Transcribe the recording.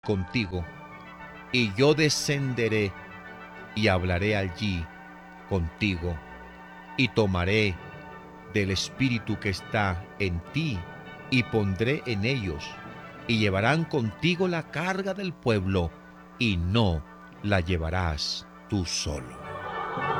contigo, y yo descenderé y hablaré allí contigo, y tomaré del espíritu que está en ti, y pondré en ellos, y llevarán contigo la carga del pueblo, y no la llevarás tú solo.